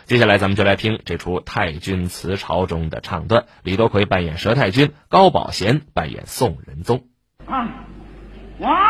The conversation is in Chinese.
接下来咱们就来听这出太君辞朝中的唱段，李多奎扮演佘太君，高宝贤扮演宋仁宗。 哇！